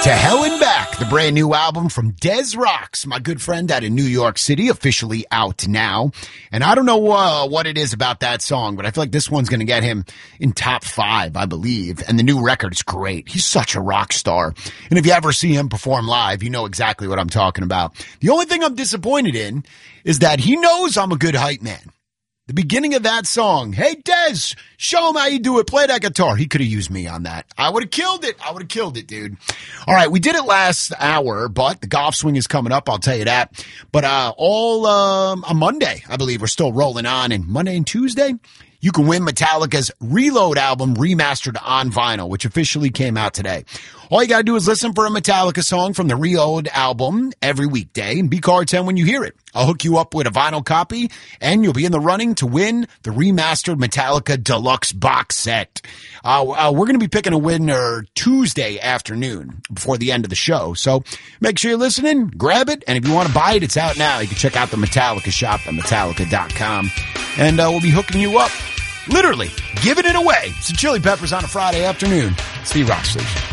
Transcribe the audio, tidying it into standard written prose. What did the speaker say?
To Hell and Back, the brand new album from Des Rocks, my good friend out of New York City, officially out now. And I don't know what it is about that song, but I feel like this one's going to get him in top 5, I believe. And the new record is great. He's such a rock star. And if you ever see him perform live, you know exactly what I'm talking about. The only thing I'm disappointed in is that he knows I'm a good hype man. The beginning of that song, hey, Des, show him how you do it. Play that guitar. He could have used me on that. I would have killed it, dude. All right, we did it last hour, but the golf swing is coming up. I'll tell you that. But on Monday, I believe, we're still rolling on. And Monday and Tuesday, you can win Metallica's Reload album remastered on vinyl, which officially came out today. All you got to do is listen for a Metallica song from the Reload album every weekday and be card 10 when you hear it. I'll hook you up with a vinyl copy and you'll be in the running to win the remastered Metallica Deluxe box set. We're going to be picking a winner Tuesday afternoon before the end of the show. So make sure you're listening, grab it. And if you want to buy it, it's out now. You can check out the Metallica shop at Metallica.com and we'll be hooking you up. Literally giving it away. It's the Chili Peppers on a Friday afternoon. It's the Rock Station.